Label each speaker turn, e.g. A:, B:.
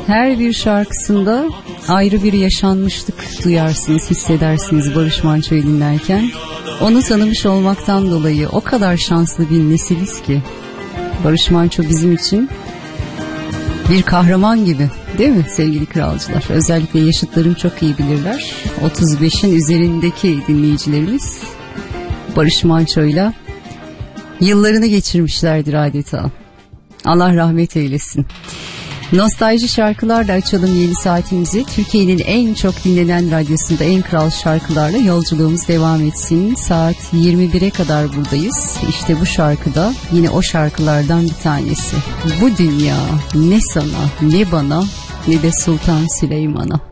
A: her bir şarkısında ayrı bir yaşanmışlık duyarsınız, hissedersiniz Barış Manço'yu dinlerken. Onu tanımış olmaktan dolayı o kadar şanslı bir nesiliz ki. Barış Manço bizim için bir kahraman gibi, değil mi sevgili kralcılar? Özellikle yaşıtlarım çok iyi bilirler. 35'in üzerindeki dinleyicilerimiz Barış Manço'yla yıllarını geçirmişlerdir adeta. Allah rahmet eylesin. Nostalji şarkılarla açalım yeni saatimizi. Türkiye'nin en çok dinlenen radyosunda en kral şarkılarla yolculuğumuz devam etsin. Saat 21'e kadar buradayız. İşte bu şarkıda yine o şarkılardan bir tanesi. Bu dünya ne sana ne bana ne de Sultan Süleyman'a.